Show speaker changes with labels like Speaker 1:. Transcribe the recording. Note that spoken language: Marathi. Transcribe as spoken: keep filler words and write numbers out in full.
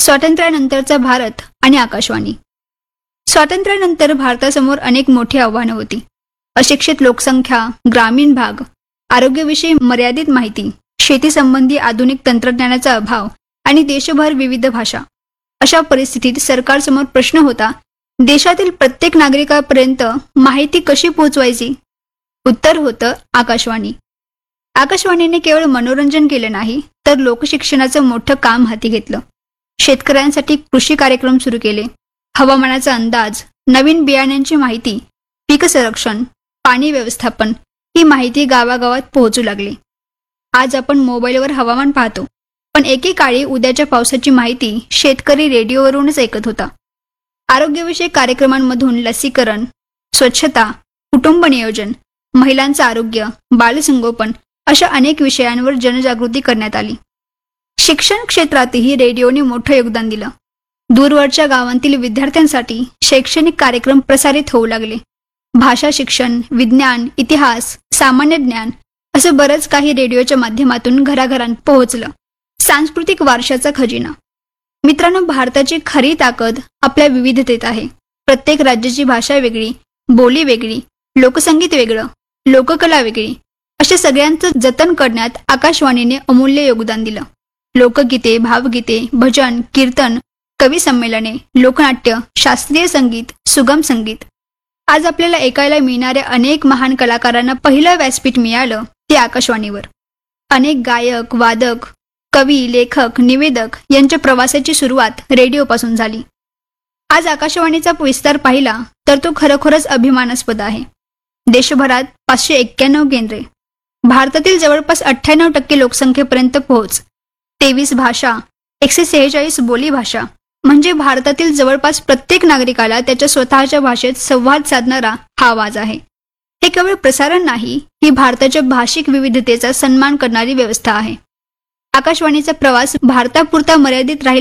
Speaker 1: स्वातंत्र्यानंतरचा भारत आणि आकाशवाणी. स्वातंत्र्यानंतर भारतासमोर अनेक मोठी आव्हानं होती. अशिक्षित लोकसंख्या, ग्रामीण भाग, आरोग्याविषयी मर्यादित माहिती, शेती संबंधी आधुनिक तंत्रज्ञानाचा अभाव आणि देशभर विविध भाषा. अशा परिस्थितीत सरकारसमोर प्रश्न होता, देशातील प्रत्येक नागरिकापर्यंत माहिती कशी पोहोचवायची? उत्तर होतं आकाशवाणी. आकाशवाणीने केवळ मनोरंजन केलं नाही, तर लोकशिक्षणाचं मोठं काम हाती घेतलं. शेतकऱ्यांसाठी कृषी कार्यक्रम सुरू केले. हवामानाचा अंदाज, नवीन बियाण्यांची माहिती, पीक संरक्षण, पाणी व्यवस्थापन ही माहिती गावागावात पोहोचू लागली. आज आपण मोबाईलवर हवामान पाहतो, पण एकेकाळी उद्याच्या पावसाची माहिती शेतकरी रेडिओवरूनच ऐकत होता. आरोग्यविषयक कार्यक्रमांमधून लसीकरण, स्वच्छता, कुटुंब नियोजन, महिलांचं आरोग्य, बालसंगोपन अशा अनेक विषयांवर जनजागृती करण्यात आली. शिक्षण क्षेत्रातही रेडिओने मोठं योगदान दिलं. दूरवरच्या गावांतील विद्यार्थ्यांसाठी शैक्षणिक कार्यक्रम प्रसारित होऊ लागले. भाषा शिक्षण, विज्ञान, इतिहास, सामान्य ज्ञान असं बरंच काही रेडिओच्या माध्यमातून घराघरांत पोहोचलं. सांस्कृतिक वारशाचा खजिना. मित्रांनो, भारताची खरी ताकद आपल्या विविधतेत आहे. प्रत्येक राज्याची भाषा वेगळी, बोली वेगळी, लोकसंगीत वेगळं, लोककला वेगळी. अशा सगळ्यांचं जतन करण्यात आकाशवाणीने अमूल्य योगदान दिलं. लोकगीते, भावगीते, भजन, कीर्तन, कवी संमेलने, लोकनाट्य, शास्त्रीय संगीत, सुगम संगीत. आज आपल्याला ऐकायला मिळणाऱ्या अनेक महान कलाकारांना पहिलं व्यासपीठ मिळालं ते आकाशवाणीवर. अनेक गायक, वादक, कवी, लेखक, निवेदक यांच्या प्रवासाची सुरुवात रेडिओपासून झाली. आज आकाशवाणीचा विस्तार पाहिला तर तो खरोखरच अभिमानास्पद आहे. देशभरात पाचशे एक्क्याण्णव केंद्रे, भारतातील जवळपास अठ्ठ्याण्णव टक्के लोकसंख्येपर्यंत पोहोच, तेवीस भाषा, एकशे सेहेचाळीस बोली भाषा, म्हणजे भारतातील जवळपास प्रत्येक नागरिकाला त्याच्या स्वतःच्या भाषेत संवाद साधणारा हा आवाज आहे. हे केवळ प्रसारण नाही, ही भारताच्या भाषिक विविधतेचा सन्मान करणारी व्यवस्था आहे. आकाशवाणीचा प्रवास भारतापुरता मर्यादित राहिला